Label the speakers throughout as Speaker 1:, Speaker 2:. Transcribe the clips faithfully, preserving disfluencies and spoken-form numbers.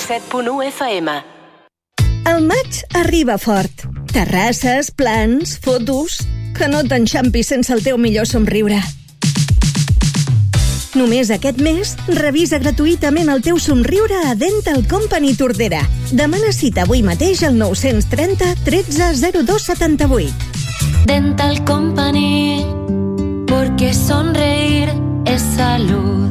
Speaker 1: set punt u F M.
Speaker 2: El maig arriba fort. Terrasses, plans, fotos... Que no t'enxampis sense el teu millor somriure. Només aquest mes, revisa gratuïtament el teu somriure a Dental Company Tordera. Demana cita avui mateix al nou trenta tretze zero dos setanta-vuit.
Speaker 3: Dental Company, porque sonreír es salud.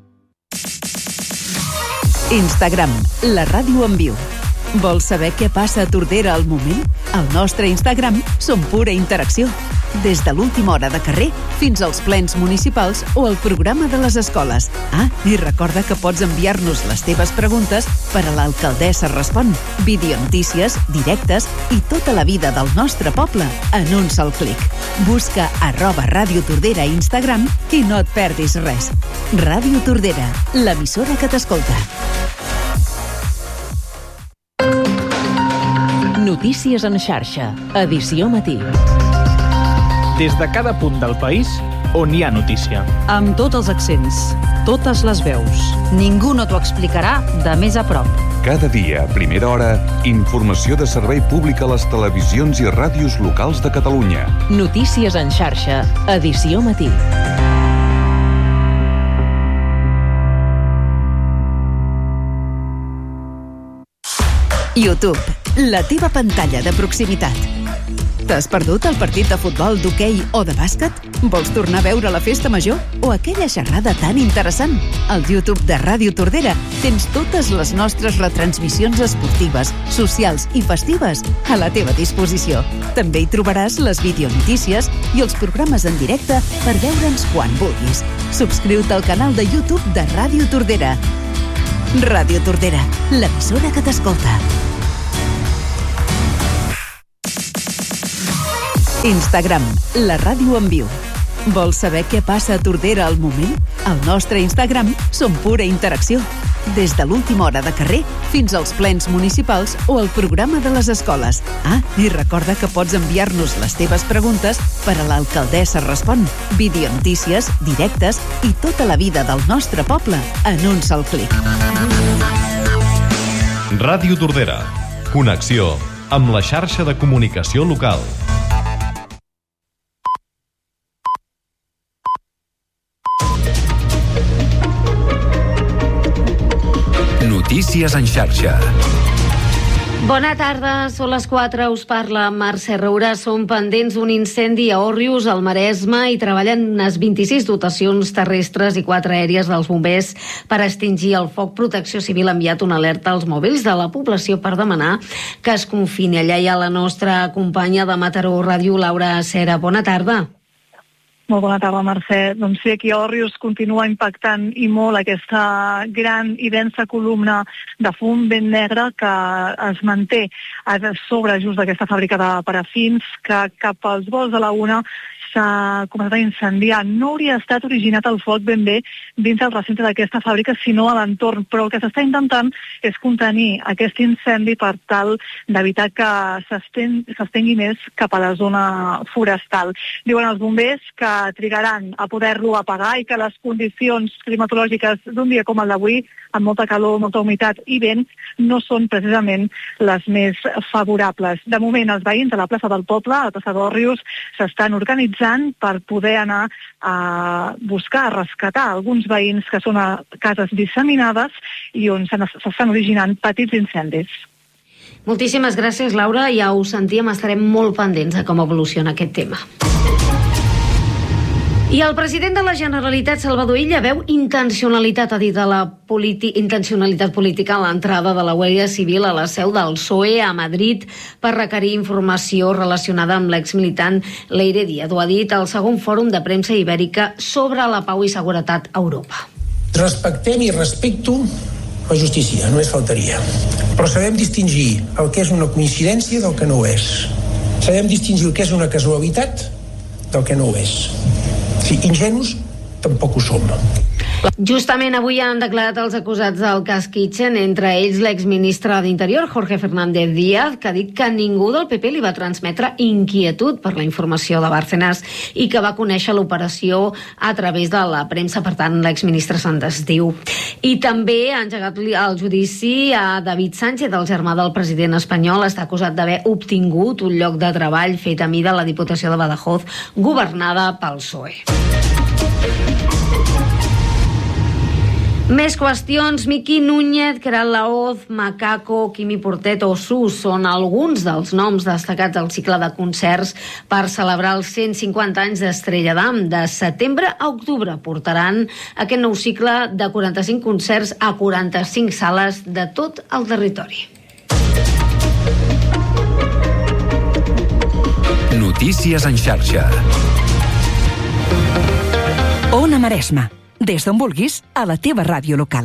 Speaker 4: Instagram, la ràdio en viu. Vols saber què passa a Tordera al moment? Al nostre Instagram som pura interacció. Des de l'última hora de carrer fins als plens municipals o el programa de les escoles. Ah, i recorda que pots enviar-nos les teves preguntes per a l'Alcaldessa Respon, videonotícies, directes i tota la vida del nostre poble en un sol clic. Busca arroba Ràdio Tordera a Instagram i no et perdis res. Ràdio Tordera, l'emissora que t'escolta. Notícies en xarxa, edició matí.
Speaker 5: Des de cada punt del país on hi ha notícia.
Speaker 6: Amb tots els accents, totes les veus. Ningú no t'ho explicarà de més a prop.
Speaker 7: Cada dia, a primera hora, informació de servei públic a les televisions i ràdios locals de Catalunya.
Speaker 4: Notícies en xarxa, edició matí. YouTube, la teva pantalla de proximitat. T'has perdut el partit de futbol, d'hoquei o de bàsquet? Vols tornar a veure la festa major o aquella xerrada tan interessant? Al YouTube de Ràdio Tordera tens totes les nostres retransmissions esportives, socials i festives a la teva disposició. També hi trobaràs les videonotícies i els programes en directe per veure'ns quan vulguis. Subscriu-te al canal de YouTube de Ràdio Tordera. Ràdio Tordera, l'emissora que t'escolta. Instagram, la ràdio en viu. Vols saber què passa a Tordera al moment? Al nostre Instagram som pura interacció. Des de l'última hora de carrer fins als plens municipals o el programa de les escoles. Ah, i recorda que pots enviar-nos les teves preguntes per a l'Alcaldessa Respon, videonotícies, directes i tota la vida del nostre poble en un sol clic.
Speaker 8: Ràdio Tordera. Connexió amb la xarxa de comunicació local.
Speaker 7: Notícies en xarxa.
Speaker 9: Bona tarda, són les quatre, us parla Mercè Roura. Som pendents d'un incendi a Òrrius, al Maresme, i treballen unes vint-i-sis dotacions terrestres i quatre aèries dels bombers per extingir el foc. Protecció Civil ha enviat una alerta als mòbils de la població per demanar que es confini. Allà hi ha la nostra companya de Mataró Ràdio, Laura Cera. Bona tarda.
Speaker 10: Molt bona tarda, Mercè. Doncs sí, aquí a Òrrius continua impactant i molt aquesta gran i densa columna de fum ben negre que es manté a sobre just d'aquesta fàbrica de parafins que cap als volts de la una s'ha començat a incendiar. No hauria estat originat el foc ben bé dins del recinte d'aquesta fàbrica, sinó a l'entorn, però el que s'està intentant és contenir aquest incendi per tal d'evitar que s'estengui més cap a la zona forestal. Diuen els bombers que trigaran a poder-lo apagar i que les condicions climatològiques d'un dia com el d'avui, amb molta calor, molta humitat i vent, no són precisament les més favorables. De moment, els veïns de la plaça del Poble, a la plaça d'Òrrius, s'estan organitzant per poder anar a buscar, a rescatar alguns veïns que són a cases disseminades i on s'estan originant petits incendis.
Speaker 9: Moltíssimes gràcies, Laura. Ja ho sentíem, estarem molt pendents de com evoluciona aquest tema. I el president de la Generalitat, Salvador Illa, veu intencionalitat, ha dit a la politi- intencionalitat política a l'entrada de la Guàrdia Civil a la seu del P S O E a Madrid per requerir informació relacionada amb l'exmilitant Leire Díaz. Ho ha dit al segon fòrum de premsa ibèrica sobre la pau i seguretat a Europa.
Speaker 11: Respectem i respecto la justícia, només faltaria. Però sabem distingir el que és una coincidència del que no ho és. Sabem distingir el que és una casualitat del que no ho és. Sí, ingenus tampoc ho som.
Speaker 9: Justament avui han declarat els acusats del cas Kitchen, entre ells l'exministre d'Interior, Jorge Fernández Díaz, que ha dit que ningú del P P li va transmetre inquietud per la informació de Bárcenas i que va conèixer l'operació a través de la premsa. Per tant, l'exministre se'n desdiu. I també ha engegat el judici a David Sánchez, el germà del president espanyol. Està acusat d'haver obtingut un lloc de treball fet a mida a la Diputació de Badajoz, governada pel P S O E. Més qüestions. Miqui Núñez, Queralt Laoz, Macaco, Quimi Portet o Sus són alguns dels noms destacats al cicle de concerts per celebrar els cent cinquanta anys d'Estrella d'Am. De setembre a octubre portaran aquest nou cicle de quaranta-cinc concerts a quaranta-cinc sales de tot el territori.
Speaker 1: Notícies en xarxa. Ona Maresma. Des d'on vulguis, a la teva ràdio local.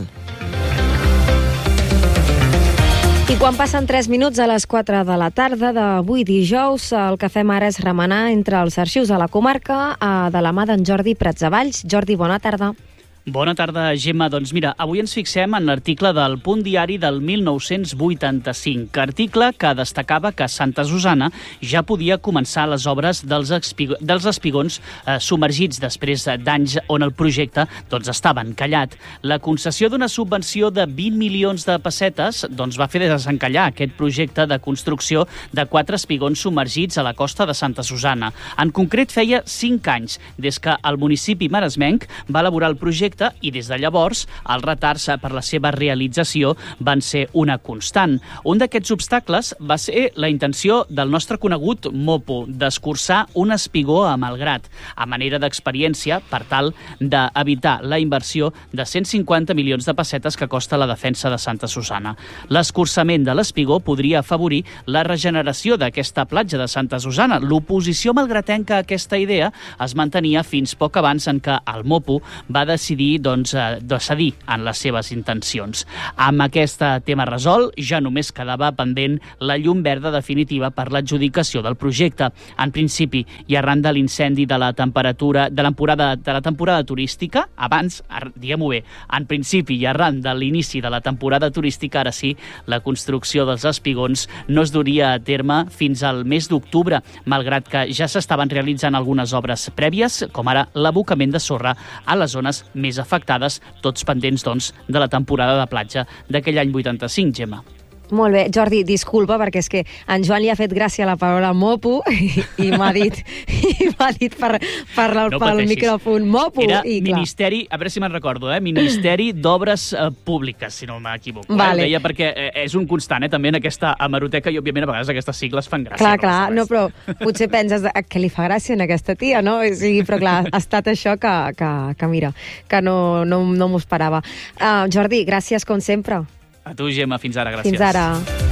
Speaker 12: I quan passen tres minuts a les quatre de la tarda d'avui dijous, el que fem ara és remenar entre els arxius de la comarca de la mà d'en Jordi Pratsavalls. Jordi, bona tarda.
Speaker 13: Bona tarda, Gemma. Doncs mira, avui ens fixem en l'article del Punt Diari del mil nou-cents vuitanta-cinc, article que destacava que Santa Susanna ja podia començar les obres dels, espig dels espigons eh, submergits després d'anys on el projecte doncs, estava encallat. La concessió d'una subvenció de vint milions de pessetes doncs, va fer desencallar aquest projecte de construcció de quatre espigons submergits a la costa de Santa Susanna. En concret, feia cinc anys des que el municipi maresmenc va elaborar el projecte i des de llavors els retards per la seva realització van ser una constant. Un d'aquests obstacles va ser la intenció del nostre conegut Mopo d'escurçar un espigó a Malgrat, a manera d'experiència per tal d'evitar la inversió de cent cinquanta milions de pessetes que costa la defensa de Santa Susanna. L'escurçament de l'espigó podria afavorir la regeneració d'aquesta platja de Santa Susanna. L'oposició malgratenca a aquesta idea es mantenia fins poc abans en què el Mopo va decidir doncs, de cedir en les seves intencions. Amb aquest tema resolt, ja només quedava pendent la llum verda definitiva per l'adjudicació del projecte. En principi, i arran de l'incendi de la temperatura de temporada, de la temporada turística, abans, diguem-ho bé, en principi i arran de l'inici de la temporada turística, ara sí, la construcció dels espigons no es duria a terme fins al mes d'octubre, malgrat que ja s'estaven realitzant algunes obres prèvies, com ara l'abocament de sorra a les zones més afectades, tots pendents, doncs, de la temporada de platja d'aquell any vuitanta-cinc, Gemma.
Speaker 12: Molt bé, Jordi, disculpa, perquè és que en Joan li ha fet gràcia la paraula mopo i, i m'ha dit, i m'ha dit per, per el,
Speaker 13: no
Speaker 12: pel micròfon mopo.
Speaker 13: Era
Speaker 12: i,
Speaker 13: Ministeri, a veure si me'n recordo, eh? Ministeri d'Obres eh, Públiques, si no m'equivoco.
Speaker 12: Vale.
Speaker 13: Eh? Deia perquè eh, és un constant, eh, també en aquesta hemeroteca, i òbviament a vegades aquestes sigles fan gràcia.
Speaker 12: Clar, no clar, no, però potser penses que li fa gràcia a aquesta tia, no? Sí, però clar, ha estat això que, que, que mira, que no, no, no m'ho esperava. Uh, Jordi, gràcies com sempre.
Speaker 13: A tu, Gemma, fins ara, gràcies.
Speaker 12: Fins ara.